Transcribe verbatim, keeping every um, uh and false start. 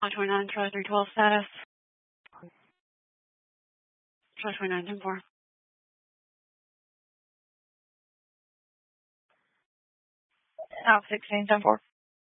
one twenty-nine, Charlie three twelve status. Charlie twenty-nine, ten four. Out sixteen, ten four.